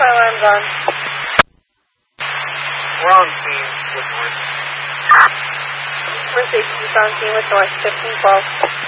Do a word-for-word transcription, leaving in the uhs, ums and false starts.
fire alarms on. We're on scene with North. Mercedes is on scene with North, fifteen twelve.